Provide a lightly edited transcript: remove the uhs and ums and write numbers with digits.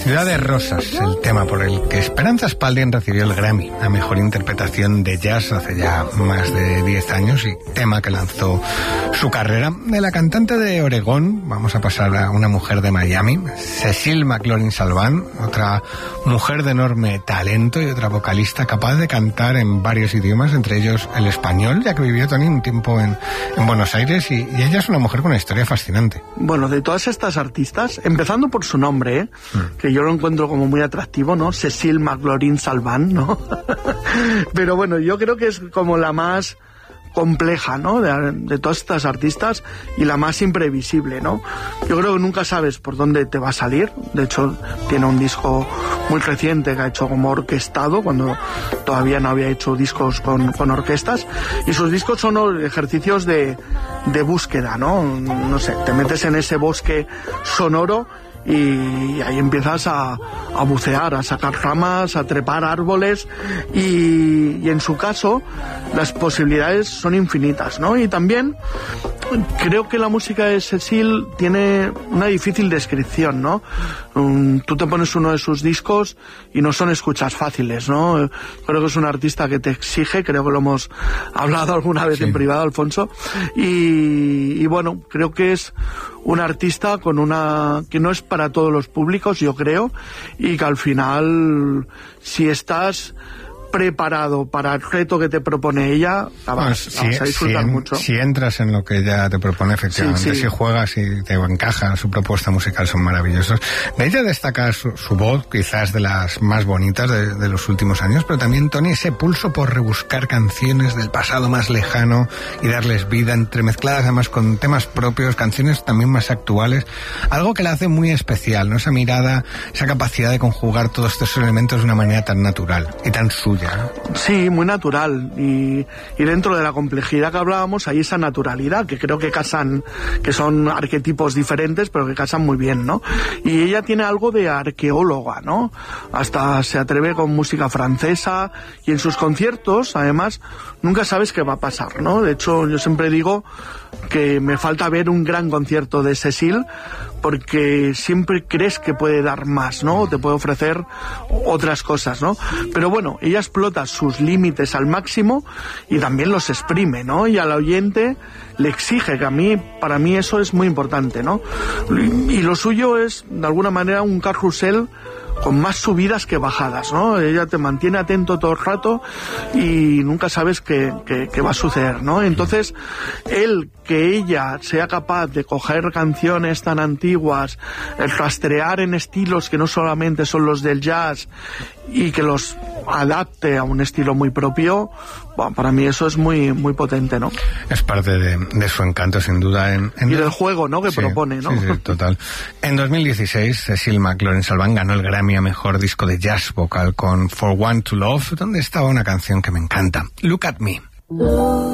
Ciudad de Rosas, el tema por el que Esperanza Spalding recibió el Grammy a Mejor Interpretación de Jazz hace ya más de 10 años y tema que lanzó su carrera. De la cantante de Oregón vamos a pasar a una mujer de Miami, Cecile McLaurin-Salvant, otra mujer de enorme talento y otra vocalista capaz de cantar en varios idiomas, entre ellos el español, ya que vivió Tony un tiempo en Buenos Aires y ella es una mujer con una historia fascinante. Bueno, de todas estas artistas, empezando por su nombre, que yo lo encuentro como muy atractivo, ¿no? Cecile McLaurin-Salvant, ¿no? Pero bueno, yo creo que es como la más compleja, ¿no? De todas estas artistas y la más imprevisible, ¿no? Yo creo que nunca sabes por dónde te va a salir. De hecho, tiene un disco muy reciente que ha hecho como orquestado, cuando todavía no había hecho discos con orquestas, y sus discos son ejercicios de búsqueda, ¿no? No sé, te metes en ese bosque sonoro y ahí empiezas a bucear, a sacar ramas, a trepar árboles y en su caso las posibilidades son infinitas, ¿no? Y también creo que la música de Cecile tiene una difícil descripción, ¿no? Tú te pones uno de sus discos y no son escuchas fáciles, ¿no? Creo que es un artista que te exige, creo que lo hemos hablado alguna vez en privado, Alfonso, y bueno, creo que es un artista con que no es para todos los públicos, yo creo, y que al final, si estás preparado para el reto que te propone ella, la vas a disfrutar mucho. Si entras en lo que ella te propone, efectivamente, si juegas y te encaja, su propuesta musical son maravillosos. De ella destaca su voz, quizás de las más bonitas de los últimos años, pero también, Tony, ese pulso por rebuscar canciones del pasado más lejano y darles vida, entremezcladas además con temas propios, canciones también más actuales, algo que la hace muy especial, ¿no? Esa mirada, esa capacidad de conjugar todos estos elementos de una manera tan natural y tan suya. Sí, muy natural, y dentro de la complejidad que hablábamos hay esa naturalidad que creo que casan, que son arquetipos diferentes pero que casan muy bien, ¿no? Y ella tiene algo de arqueóloga, ¿no? Hasta se atreve con música francesa y en sus conciertos además nunca sabes qué va a pasar, ¿no? De hecho, yo siempre digo que me falta ver un gran concierto de Cecile porque siempre crees que puede dar más, ¿no? Te puede ofrecer otras cosas, ¿no? Pero bueno, ella explota sus límites al máximo y también los exprime, ¿no? Y al oyente le exige, que para mí eso es muy importante, ¿no? Y lo suyo es, de alguna manera, un carrusel con más subidas que bajadas, ¿no? Ella te mantiene atento todo el rato y nunca sabes qué va a suceder, ¿no? Entonces, que ella sea capaz de coger canciones tan antiguas, rastrear en estilos que no solamente son los del jazz y que los adapte a un estilo muy propio, bueno, para mí eso es muy, muy potente, ¿no? Es parte de su encanto, sin duda. Y del juego, ¿no? Que propone, ¿no? Sí, total. En 2016, Cecile McLaurin-Salvant ganó el Grammy a Mejor Disco de Jazz Vocal con For One to Love, donde estaba una canción que me encanta, Look at Me.